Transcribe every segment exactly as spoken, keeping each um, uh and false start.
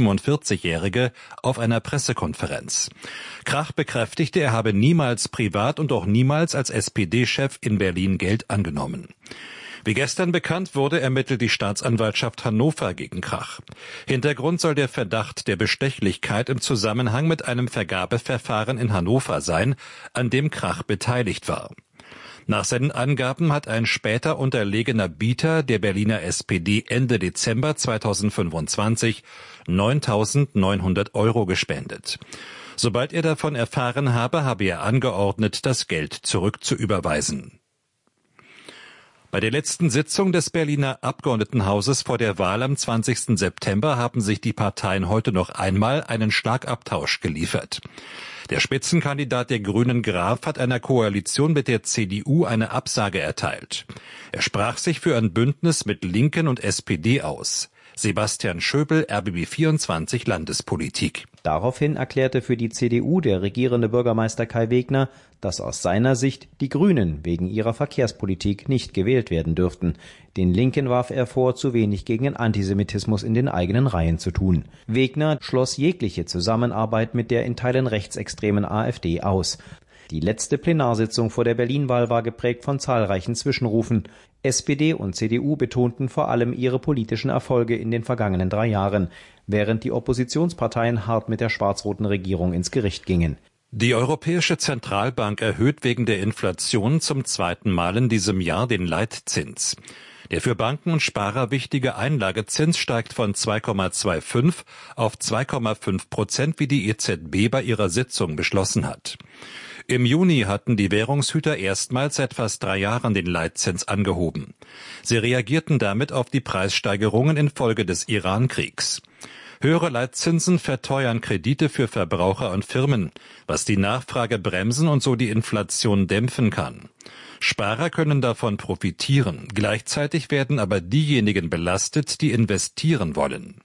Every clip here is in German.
siebenundvierzigjährige auf einer Pressekonferenz. Krach bekräftigte, er habe niemals privat und auch niemals als S P D-Chef in Berlin Geld angenommen. Wie gestern bekannt wurde, ermittelt die Staatsanwaltschaft Hannover gegen Krach. Hintergrund soll der Verdacht der Bestechlichkeit im Zusammenhang mit einem Vergabeverfahren in Hannover sein, an dem Krach beteiligt war. Nach seinen Angaben hat ein später unterlegener Bieter der Berliner S P D Ende Dezember zweitausendfünfundzwanzig neuntausendneunhundert Euro gespendet. Sobald er davon erfahren habe, habe er angeordnet, das Geld zurückzuüberweisen. Bei der letzten Sitzung des Berliner Abgeordnetenhauses vor der Wahl am zwanzigsten September haben sich die Parteien heute noch einmal einen Schlagabtausch geliefert. Der Spitzenkandidat der Grünen Graf hat einer Koalition mit der C D U eine Absage erteilt. Er sprach sich für ein Bündnis mit Linken und S P D aus. Sebastian Schöbel, R B B vierundzwanzig Landespolitik. Daraufhin erklärte für die C D U der regierende Bürgermeister Kai Wegner, dass aus seiner Sicht die Grünen wegen ihrer Verkehrspolitik nicht gewählt werden dürften. Den Linken warf er vor, zu wenig gegen Antisemitismus in den eigenen Reihen zu tun. Wegner schloss jegliche Zusammenarbeit mit der in Teilen rechtsextremen AfD aus. Die letzte Plenarsitzung vor der Berlin-Wahl war geprägt von zahlreichen Zwischenrufen. S P D und C D U betonten vor allem ihre politischen Erfolge in den vergangenen drei Jahren, während die Oppositionsparteien hart mit der schwarz-roten Regierung ins Gericht gingen. Die Europäische Zentralbank erhöht wegen der Inflation zum zweiten Mal in diesem Jahr den Leitzins. Der für Banken und Sparer wichtige Einlagezins steigt von zwei Komma fünfundzwanzig auf zwei Komma fünf Prozent, wie die E Z B bei ihrer Sitzung beschlossen hat. Im Juni hatten die Währungshüter erstmals seit fast drei Jahren den Leitzins angehoben. Sie reagierten damit auf die Preissteigerungen infolge des Iran-Kriegs. Höhere Leitzinsen verteuern Kredite für Verbraucher und Firmen, was die Nachfrage bremsen und so die Inflation dämpfen kann. Sparer können davon profitieren. Gleichzeitig werden aber diejenigen belastet, die investieren wollen.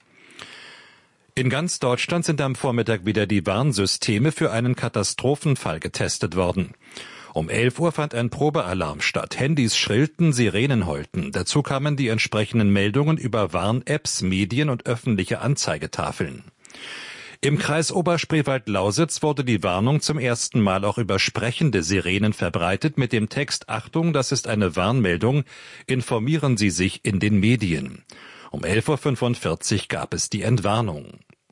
In ganz Deutschland sind am Vormittag wieder die Warnsysteme für einen Katastrophenfall getestet worden. Um elf Uhr fand ein Probealarm statt. Handys schrillten, Sirenen heulten. Dazu kamen die entsprechenden Meldungen über Warn-Apps, Medien und öffentliche Anzeigetafeln. Im Kreis Oberspreewald-Lausitz wurde die Warnung zum ersten Mal auch über sprechende Sirenen verbreitet mit dem Text: Achtung, das ist eine Warnmeldung, informieren Sie sich in den Medien. Um elf Uhr fünfundvierzig gab es die Entwarnung.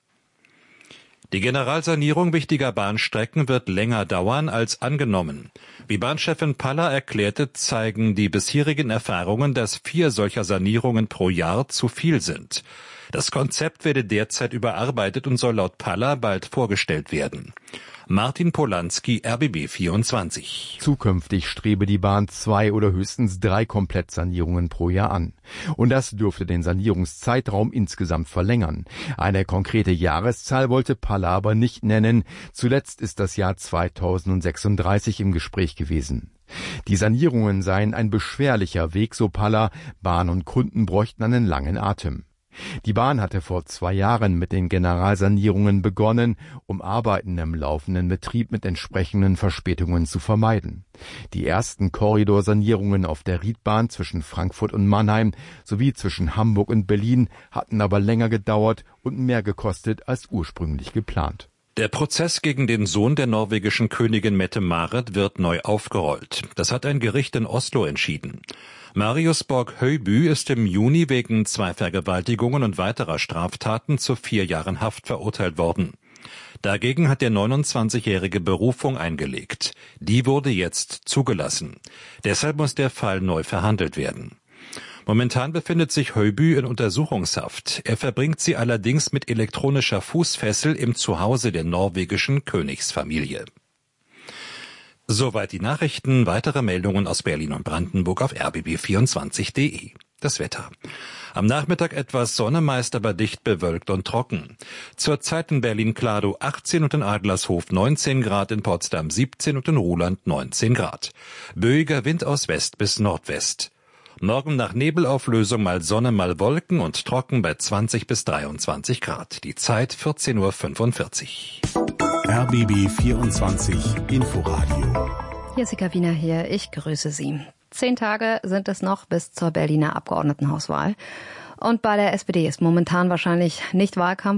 Die Generalsanierung wichtiger Bahnstrecken wird länger dauern als angenommen. Wie Bahnchefin Paller erklärte, zeigen die bisherigen Erfahrungen, dass vier solcher Sanierungen pro Jahr zu viel sind. Das Konzept werde derzeit überarbeitet und soll laut Paller bald vorgestellt werden. Martin Polanski, R B B vierundzwanzig. Zukünftig strebe die Bahn zwei oder höchstens drei Komplettsanierungen pro Jahr an. Und das dürfte den Sanierungszeitraum insgesamt verlängern. Eine konkrete Jahreszahl wollte Paller aber nicht nennen. Zuletzt ist das Jahr zweitausendsechsunddreißig im Gespräch gewesen. Die Sanierungen seien ein beschwerlicher Weg, so Paller. Bahn und Kunden bräuchten einen langen Atem. Die Bahn hatte vor zwei Jahren mit den Generalsanierungen begonnen, um Arbeiten im laufenden Betrieb mit entsprechenden Verspätungen zu vermeiden. Die ersten Korridorsanierungen auf der Riedbahn zwischen Frankfurt und Mannheim sowie zwischen Hamburg und Berlin hatten aber länger gedauert und mehr gekostet als ursprünglich geplant. Der Prozess gegen den Sohn der norwegischen Königin Mette-Marit wird neu aufgerollt. Das hat ein Gericht in Oslo entschieden. Marius Borg-Høiby ist im Juni wegen zwei Vergewaltigungen und weiterer Straftaten zu vier Jahren Haft verurteilt worden. Dagegen hat der neunundzwanzigjährige Berufung eingelegt. Die wurde jetzt zugelassen. Deshalb muss der Fall neu verhandelt werden. Momentan befindet sich Høiby in Untersuchungshaft. Er verbringt sie allerdings mit elektronischer Fußfessel im Zuhause der norwegischen Königsfamilie. Soweit die Nachrichten. Weitere Meldungen aus Berlin und Brandenburg auf r b b vierundzwanzig punkt d e. Das Wetter. Am Nachmittag etwas Sonne, meist aber dicht bewölkt und trocken. Zurzeit in Berlin-Kladow achtzehn und in Adlershof neunzehn Grad, in Potsdam siebzehn und in Ruhland neunzehn Grad. Böiger Wind aus West bis Nordwest. Morgen nach Nebelauflösung mal Sonne, mal Wolken und trocken bei zwanzig bis dreiundzwanzig Grad. Die Zeit vierzehn Uhr fünfundvierzig. R B B vierundzwanzig Inforadio. Jessica Wiener hier, ich grüße Sie. Zehn Tage sind es noch bis zur Berliner Abgeordnetenhauswahl. Und bei der S P D ist momentan wahrscheinlich nicht Wahlkampf.